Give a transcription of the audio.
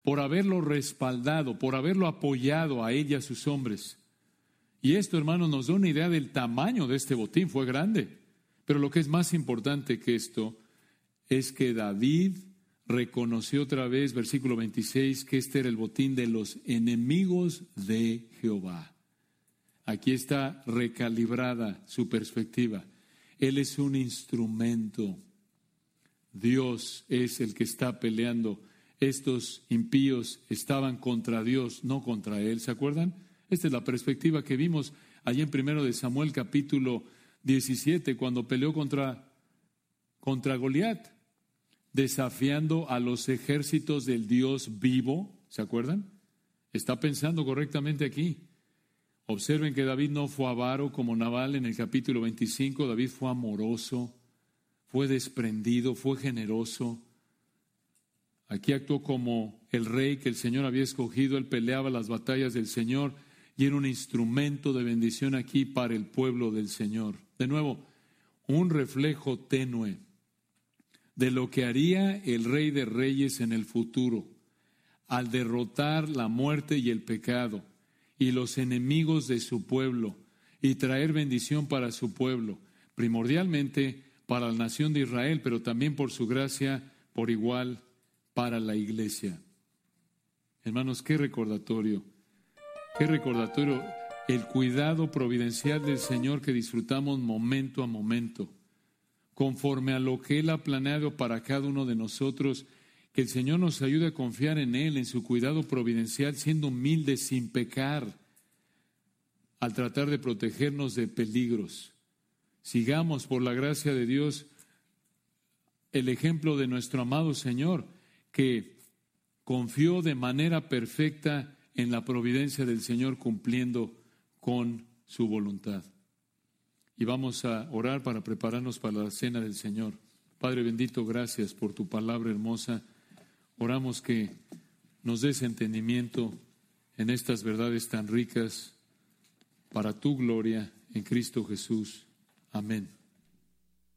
por haberlo respaldado, por haberlo apoyado a él y a sus hombres. Y esto, hermanos, nos da una idea del tamaño de este botín. Fue grande. Pero lo que es más importante que esto es que David reconoció otra vez, versículo 26, que este era el botín de los enemigos de Jehová. Aquí está recalibrada su perspectiva. Él es un instrumento. Dios es el que está peleando. Estos impíos estaban contra Dios, no contra él. ¿Se acuerdan? Esta es la perspectiva que vimos allí en 1 de Samuel capítulo 17, cuando peleó contra Goliat, desafiando a los ejércitos del Dios vivo. ¿Se acuerdan? Está pensando correctamente aquí. Observen que David no fue avaro como Nabal en el capítulo 25. David fue amoroso, fue desprendido, fue generoso. Aquí actuó como el rey que el Señor había escogido. Él peleaba las batallas del Señor y era un instrumento de bendición aquí para el pueblo del Señor. De nuevo, un reflejo tenue de lo que haría el Rey de Reyes en el futuro, al derrotar la muerte y el pecado y los enemigos de su pueblo y traer bendición para su pueblo, primordialmente para la nación de Israel, pero también por su gracia, por igual, para la iglesia. Hermanos, qué recordatorio, el cuidado providencial del Señor que disfrutamos momento a momento, conforme a lo que Él ha planeado para cada uno de nosotros, que el Señor nos ayude a confiar en Él, en su cuidado providencial, siendo humildes, sin pecar, al tratar de protegernos de peligros. Sigamos, por la gracia de Dios, el ejemplo de nuestro amado Señor, que confió de manera perfecta en la providencia del Señor, cumpliendo con su voluntad. Y vamos a orar para prepararnos para la cena del Señor. Padre bendito, gracias por tu palabra hermosa. Oramos que nos des entendimiento en estas verdades tan ricas para tu gloria en Cristo Jesús. Amén.